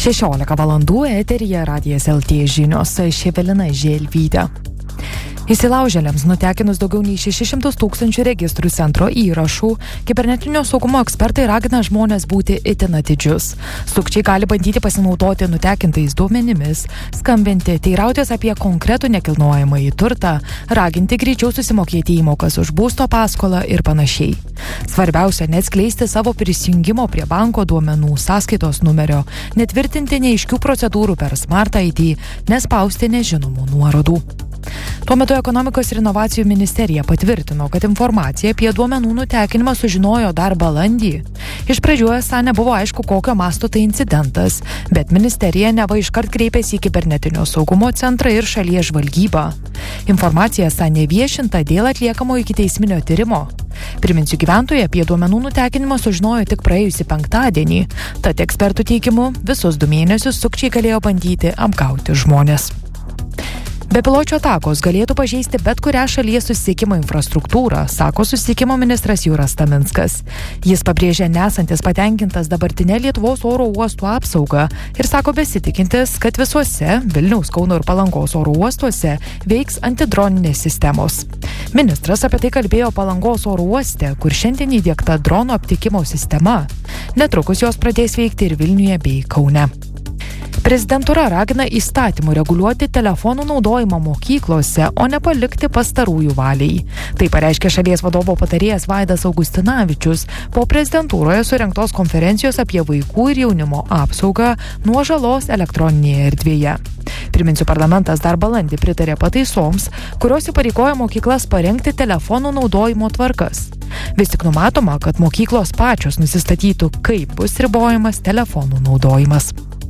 16 valandų eteryje Radijas LT žinios, aš Evelina Želvytė. Įsilaužėliams nutekinus daugiau nei 600 000 registrų centro įrašų, kibernetinio saugumo ekspertai ragina žmonės būti itin atidžius. Sukčiai gali bandyti pasinaudoti nutekintais duomenimis, skambinti, teirautis apie konkretų nekilnojamąjį turtą, raginti greičiau susimokėti įmokas už būsto paskolą ir panašiai. Svarbiausia, neatskleisti savo prisijungimo prie banko duomenų, sąskaitos numerio, netvirtinti neaiškių procedūrų per Smart ID, nespausti nežinomų nuorodų. Tuo metu Ekonomikos ir inovacijų ministerija patvirtino, kad informaciją apie duomenų nutekinimą sužinojo dar balandį. Iš pradžių esą nebuvo aišku, kokio masto tai incidentas, bet ministerija neva iškart kreipėsi į kibernetinio saugumo centrą ir šalies žvalgybą. Informacija esą neviešinta dėl atliekamo ikiteisminio tyrimo. Priminsiu, gyventojai apie duomenų nutekinimą sužinojo tik praėjusį penktadienį, tad ekspertų teigimu visus 2 mėnesius sukčiai galėjo bandyti apgauti žmonės. Bepiločių atakos galėtų pažeisti bet kurią šalies susisiekimo infrastruktūrą, sako susisiekimo ministras Jūras Taminskas. Jis pabrėžė nesantis patenkintas dabartinė Lietuvos oro uostų apsauga ir sako besitikintis, kad visuose Vilniaus, Kauno ir Palangos oro uostuose veiks antidroninės sistemos. Ministras apie tai kalbėjo Palangos oro uoste, kur šiandien įdiegta dronų aptikimo sistema. Netrukus jos pradės veikti ir Vilniuje bei Kaune. Prezidentūra ragina įstatymų reguliuoti telefonų naudojimą mokyklose, o ne palikti pastarųjų valiai. Tai pareiškė šalies vadovo patarėjas Vaidas Augustinavičius po prezidentūroje surengtos konferencijos apie vaikų ir jaunimo apsaugą nuo žalos elektroninėje erdvėje. Priminsiu, parlamentas dar balandį pritarė pataisoms, kurios įpareigoja mokyklas parengti telefonų naudojimo tvarkas. Vis tik numatoma, kad mokyklos pačios nusistatytų, kaip bus ribojamas telefonų naudojimas.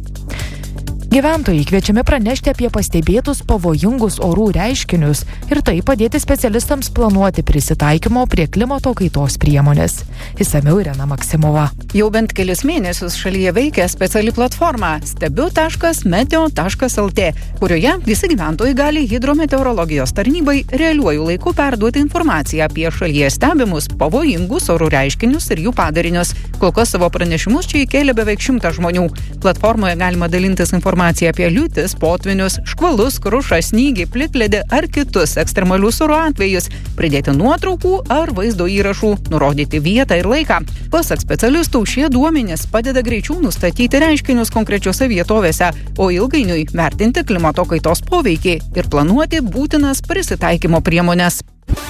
Gyventojai kviečiami pranešti apie pastebėtus pavojingus orų reiškinius ir tai padėti specialistams planuoti prisitaikymo prie klimato kaitos priemonės. Išsamiau Irena Maksimova. Jau bent kelis mėnesius šalyje veikia speciali platforma stebiu.meteo.lt, kurioje visi gyventojai gali hidrometeorologijos tarnybai realiuoju laiku perduoti informaciją apie šalyje stebimus pavojingus orų reiškinius ir jų padarinius. Kol kas savo pranešimus čia įkėlė beveik 100 žmonių. Platformoje galima dalintis informaciją apie liūtis, potvinius, škvalus, krušą, snygį, plikledį ar kitus ekstremalius oro atvejus, pridėti nuotraukų ar vaizdo įrašų, nurodyti vietą ir laiką. Pasak specialistų, šie duomenys padeda greičiau nustatyti reiškinius konkrečiose vietovėse, o ilgainiui vertinti klimato kaitos poveikį ir planuoti būtinas prisitaikymo priemones.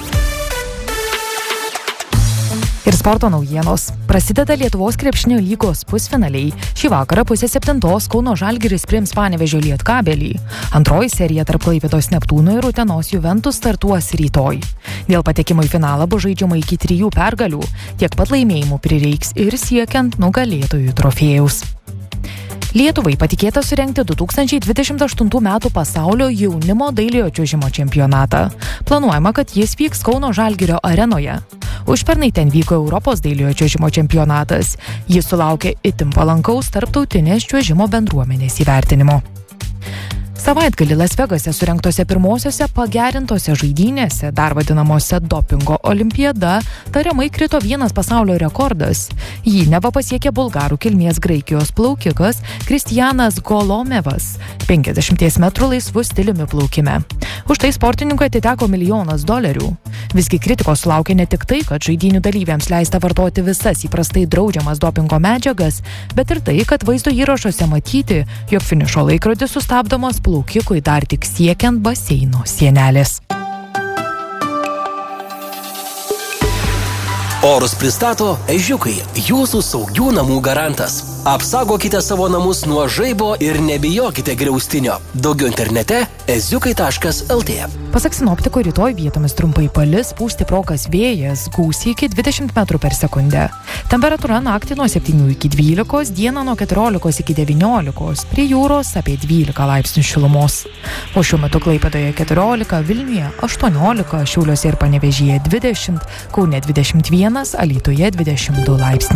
Ir sporto naujienos. Prasideda Lietuvos krepšinio lygos pusfinaliai. Šį vakarą 6:30 Kauno Žalgiris priims Panevėžio Lietkabelį. Antroji serija tarp Klaipėdos Neptūno ir Utenos Juventus startuos rytoj. Dėl patekimo į finalą bus žaidžiama iki 3 pergalių. Tiek pat laimėjimų prireiks ir siekiant nugalėtojų trofėjaus. Lietuvai patikėta surengti 2028 metų pasaulio jaunimo dailiojo čiuožimo čempionatą. Planuojama, kad jis vyks Kauno Žalgirio arenoje. Užpernai ten vyko Europos dailiojo čiuožimo čempionatas. Jis sulaukė itin palankaus tarptautinės čiuožimo bendruomenės įvertinimo. Savaitgalį Las Vegase surengtose pirmosiose pagerintose žaidynėse, dar vadinamose dopingo olimpiada, tariamai krito vienas pasaulio rekordas. Jį neva pasiekė bulgarų kilmės Graikijos plaukikas Kristijanas Golomevas 50 metrų laisvų stiliumi plaukime. Už tai sportininkui atiteko $1 milijonas. Visgi kritikos sulaukė ne tik tai, kad žaidynių dalyviams leista vartoti visas įprastai draudžiamas dopingo medžiagas, bet ir tai, kad vaizdo įrašuose matyti, jog finišo laikrodis sustabdomas plaukikui dar tik siekiant baseino sienelės. Orus pristato Ežiukai, jūsų saugių namų garantas. Apsaugokite savo namus nuo žaibo ir nebijokite griaustinio. Daugiau internete eziukai.lt. Pasak sinoptikų, rytoj vietomis trumpai palis, pūs stiprokas vėjas, gūsiai iki 20 metrų per sekundę. Temperatūra naktį nuo 7 iki 12, dieną nuo 14 iki 19, prie jūros apie 12 laipsnių šilumos. O šiuo metu Klaipėdoje 14, Vilniuje 18, Šiauliuose ir Panevėžyje 20, Kaune 21, Alytuje 22 laipsniai.